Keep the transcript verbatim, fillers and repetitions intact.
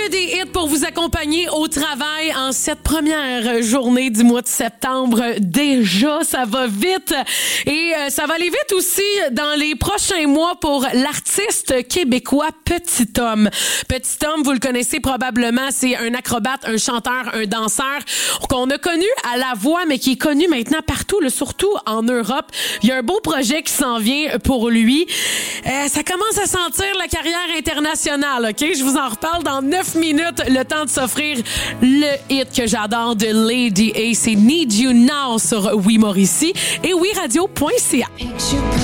des hits pour vous accompagner au travail en cette première journée du mois de septembre. Déjà, ça va vite. Et euh, ça va aller vite aussi dans les prochains mois pour l'artiste québécois Petit Homme. Petit Homme, vous le connaissez probablement, c'est un acrobate, un chanteur, un danseur qu'on a connu à la voix, mais qui est connu maintenant partout, là, surtout en Europe. Il y a un beau projet qui s'en vient pour lui. Euh, ça commence à sentir la carrière internationale, OK? Je vous en reparle dans neuf minutes, le temps de s'offrir le hit que j'adore de Lady A. C'est Need You Now sur Oui Mauricie et oui radio point c a.